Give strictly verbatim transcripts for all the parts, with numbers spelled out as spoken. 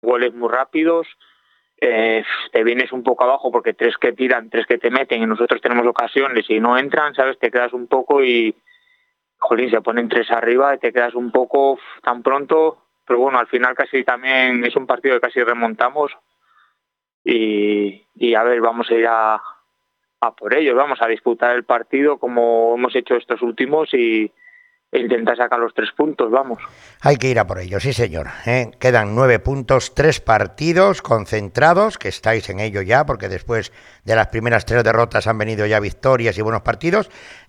goles muy rápidos, eh, te vienes un poco abajo porque tres que tiran, tres que te meten y nosotros tenemos ocasiones y no entran, ¿sabes? Te quedas un poco y, jolín, se ponen tres arriba y te quedas un poco tan pronto, pero bueno, al final casi también es un partido que casi remontamos y, y a ver, vamos a ir a, a por ellos, vamos a disputar el partido como hemos hecho estos últimos y e intentar sacar los tres puntos, vamos. Hay que ir a por ello, sí señor. ¿eh? Quedan nueve puntos, tres partidos concentrados, que estáis en ello ya, porque después de las primeras tres derrotas han venido ya victorias y buenos partidos.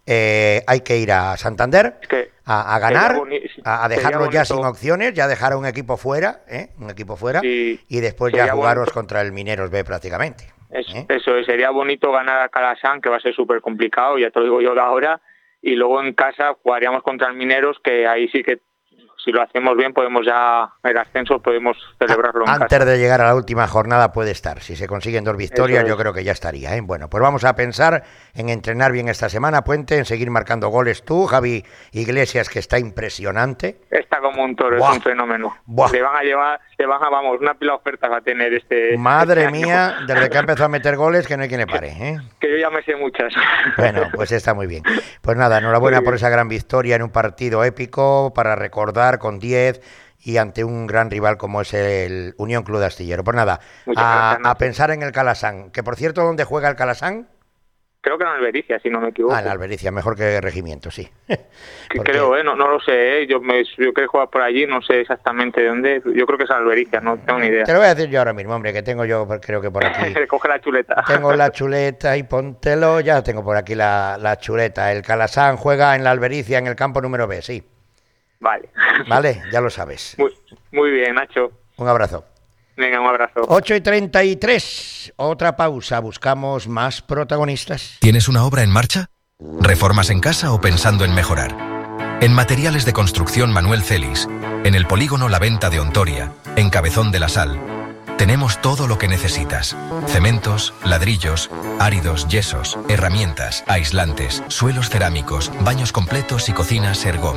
Eh, hay que ir a Santander es que a, a ganar, boni- a, a dejarlo ya bonito. sin opciones, ya dejar a un equipo fuera, ¿eh? un equipo fuera, Sí, y después ya sería jugaros bonito. contra el Mineros B prácticamente. Es, ¿eh? Eso es, sería bonito ganar a Calasan, que va a ser súper complicado, ya te lo digo yo de ahora, y luego en casa jugaríamos contra el Mineros, que ahí sí que si lo hacemos bien podemos ya, el ascenso podemos celebrarlo en Antes casa. de llegar a la última jornada puede estar. Si se consiguen dos victorias, Eso es. yo creo que ya estaría. ¿eh? Bueno, pues vamos a pensar en entrenar bien esta semana, Puente, en seguir marcando goles tú, Javi Iglesias, que está impresionante. Está como un toro, Buah. es un fenómeno. Buah. Le van a llevar, le van a, vamos, una pila de ofertas va a tener este... Madre este año. mía, desde que ha empezado a meter goles, que no hay quien le pare. ¿eh? Que yo ya me sé muchas. Bueno, pues está muy bien. Pues nada, enhorabuena Muy por bien. esa gran victoria en un partido épico para recordar con diez y ante un gran rival como es el Unión Club de Astillero. Pues nada, Muchas a, gracias, a Nacho. pensar en el Calasan, que por cierto, ¿dónde juega el Calasan? Creo que en Albericia, si no me equivoco. Ah, en la Albericia, mejor que Regimiento, sí. Que Porque- creo, eh, no, no lo sé, eh. yo, me, yo creo que juega por allí, no sé exactamente de dónde, yo creo que es Albericia, no tengo ni idea. Te lo voy a decir yo ahora mismo, hombre, que tengo yo, creo que por aquí. Coge la chuleta. Tengo la chuleta y póntelo, ya tengo por aquí la, la chuleta. El Calasan juega en la Albericia, en el campo número B, sí. Vale. Vale, ya lo sabes. Muy, muy bien, Nacho. Un abrazo. Venga, un abrazo. ocho y treinta y tres, otra pausa, buscamos más protagonistas. ¿Tienes una obra en marcha? ¿Reformas en casa o pensando en mejorar? En Materiales de Construcción Manuel Celis, en el polígono La Venta de Ontoria, en Cabezón de la Sal, tenemos todo lo que necesitas. Cementos, ladrillos, áridos, yesos, herramientas, aislantes, suelos cerámicos, baños completos y cocinas Ergom.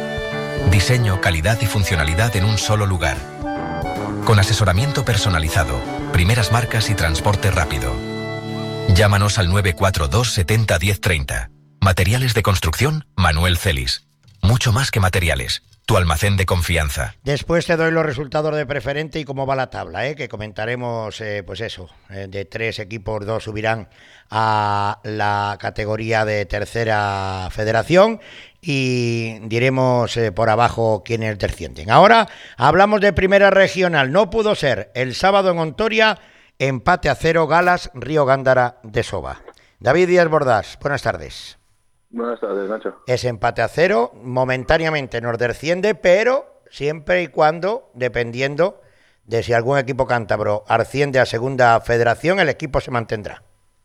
Diseño, calidad y funcionalidad en un solo lugar. Con asesoramiento personalizado, primeras marcas y transporte rápido. Llámanos al nueve cuatro dos setenta diez treinta. Materiales de construcción Manuel Celis. Mucho más que materiales. Tu almacén de confianza. Después te doy los resultados de preferente y cómo va la tabla, ¿eh? que comentaremos, eh, pues eso, eh, de tres equipos, dos subirán a la categoría de tercera federación y diremos eh, por abajo quiénes descienden. Ahora hablamos de primera regional, no pudo ser, el sábado en Ontoria, empate a cero, Galas, Río Gándara de Soba. David Díaz Bordás, buenas tardes. Buenas tardes, Nacho. Ese empate a cero momentáneamente nos desciende, pero siempre y cuando, dependiendo de si algún equipo cántabro asciende a segunda federación, el equipo se mantendrá.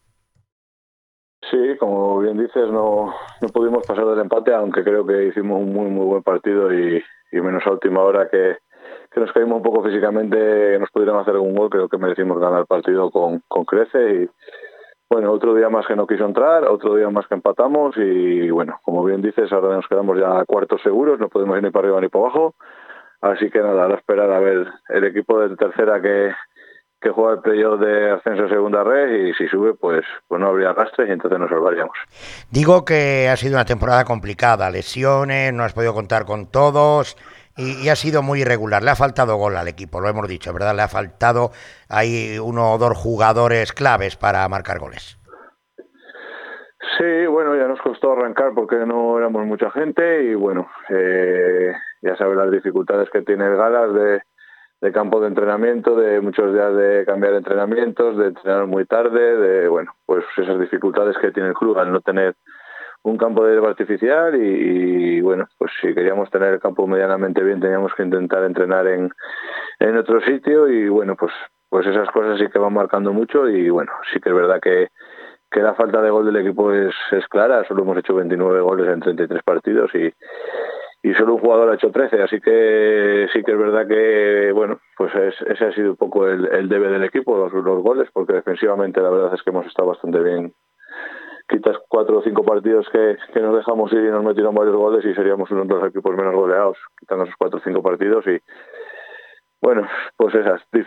Sí, como bien dices, no, no pudimos pasar del empate, aunque creo que hicimos un muy muy buen partido y, y menos a última hora que, que nos caímos un poco físicamente, que nos pudieran hacer algún gol, creo que merecimos ganar el partido con, con crece y bueno, otro día más que no quiso entrar, otro día más que empatamos y bueno, como bien dices, ahora nos quedamos ya a cuartos seguros, no podemos ir ni para arriba ni para abajo, así que nada, a esperar a ver el equipo de tercera que, que juega el playoff de ascenso a segunda red y si sube pues, pues no habría arrastres y entonces nos salvaríamos. Digo que ha sido una temporada complicada, lesiones, no has podido contar con todos y, y ha sido muy irregular, le ha faltado gol al equipo, lo hemos dicho, ¿verdad? Le ha faltado ahí uno o dos jugadores claves para marcar goles. Sí, bueno, ya nos costó arrancar porque no éramos mucha gente y bueno, eh, ya sabes las dificultades que tiene el Galas de, de campo de entrenamiento, de muchos días de cambiar entrenamientos, de entrenar muy tarde, de bueno, pues esas dificultades que tiene el club al no tener un campo de hierba artificial y, y bueno, pues si queríamos tener el campo medianamente bien teníamos que intentar entrenar en, en otro sitio y bueno, pues pues esas cosas sí que van marcando mucho y bueno, sí que es verdad que, que la falta de gol del equipo es, es clara, solo hemos hecho veintinueve goles en treinta y tres partidos y, y solo un jugador ha hecho trece, así que sí que es verdad que bueno, pues es, ese ha sido un poco el, el debe del equipo, los, los goles, porque defensivamente la verdad es que hemos estado bastante bien. Quitas cuatro o cinco partidos que, que nos dejamos ir y nos metieron varios goles y seríamos uno de los equipos menos goleados, quitando esos cuatro o cinco partidos y, bueno, pues esas